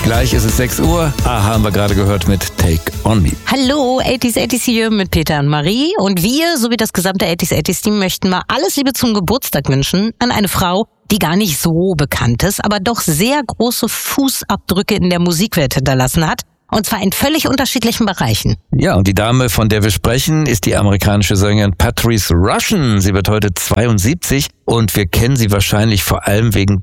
Gleich ist es 6 Uhr. Haben wir gerade gehört mit Take On Me. Hallo, 80s hier mit Peter und Marie. Und wir, sowie das gesamte 80s Team, möchten mal alles Liebe zum Geburtstag wünschen an eine Frau, die gar nicht so bekannt ist, aber doch sehr große Fußabdrücke in der Musikwelt hinterlassen hat. Und zwar in völlig unterschiedlichen Bereichen. Ja, und die Dame, von der wir sprechen, ist die amerikanische Sängerin Patrice Rushen. Sie wird heute 72 und wir kennen sie wahrscheinlich vor allem wegen